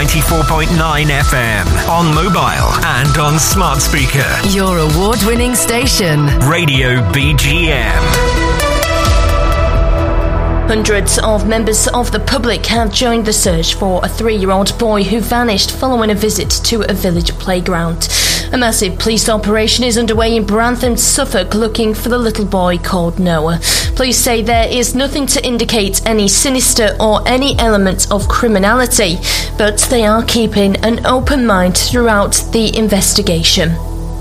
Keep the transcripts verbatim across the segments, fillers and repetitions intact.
ninety-four point nine F M, on mobile and on smart speaker. Your award-winning station, Radio B G M. Hundreds of members of the public have joined the search for a three-year-old boy who vanished following a visit to a village playground. A massive police operation is underway in Brantham, Suffolk, looking for the little boy called Noah. Police say there is nothing to indicate any sinister or any element of criminality, but they are keeping an open mind throughout the investigation.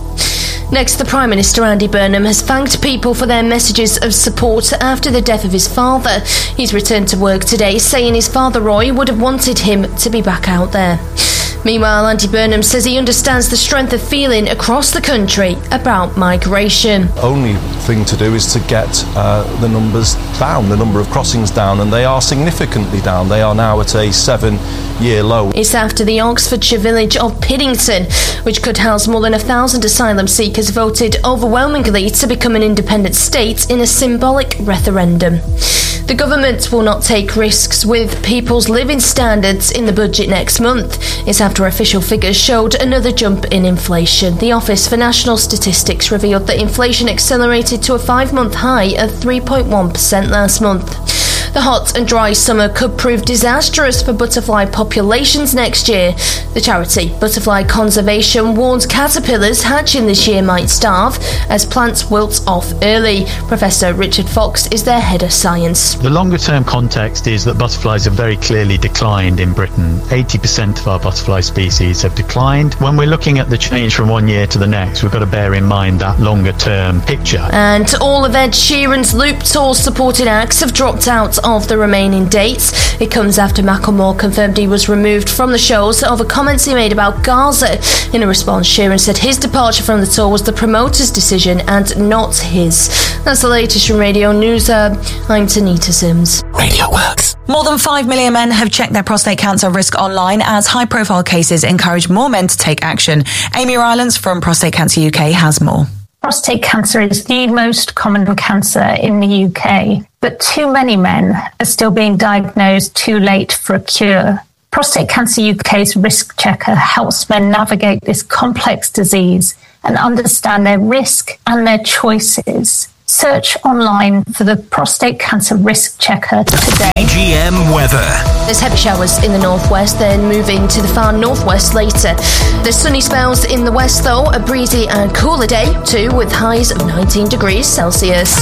Next, the Prime Minister Andy Burnham has thanked people for their messages of support after the death of his father. He's returned to work today, saying his father Roy would have wanted him to be back out there. Meanwhile, Andy Burnham says he understands the strength of feeling across the country about migration. Only thing to do is to get uh, the numbers down, the number of crossings down, and they are significantly down. They are now at a seven-year low. It's after the Oxfordshire village of Piddington, which could house more than a thousand asylum seekers, voted overwhelmingly to become an independent state in a symbolic referendum. The government will not take risks with people's living standards in the budget next month. It's after official figures showed another jump in inflation. The Office for National Statistics revealed that inflation accelerated to a five-month high of three point one percent last month. The hot and dry summer could prove disastrous for butterfly populations next year. The charity Butterfly Conservation warns caterpillars hatching this year might starve as plants wilt off early. Professor Richard Fox is their head of science. The longer term context is that butterflies have very clearly declined in Britain. eighty percent of our butterfly species have declined. When we're looking at the change from one year to the next, we've got to bear in mind that longer term picture. And all of Ed Sheeran's Loop Tour supported acts have dropped out of the remaining dates. It comes after Macklemore confirmed he was removed from the shows over comments he made about Gaza. In a response, Sheeran said his departure from the tour was the promoter's decision and not his. That's the latest from Radio News. Uh, I'm Tanita Sims. Radio Works. More than five million men have checked their prostate cancer risk online as high-profile cases encourage more men to take action. Amy Rylance from Prostate Cancer U K has more. Prostate cancer is the most common cancer in the U K, but too many men are still being diagnosed too late for a cure. Prostate Cancer U K's Risk Checker helps men navigate this complex disease and understand their risk and their choices. Search online for the Prostate Cancer Risk Checker today. B G M weather. There's heavy showers in the northwest, then moving to the far northwest later. There's sunny spells in the west, though, a breezy and cooler day too, with highs of nineteen degrees Celsius.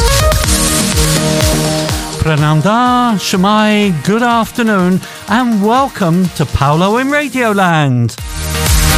Prananda, Shemai, good afternoon, and welcome to Paolo in Radioland.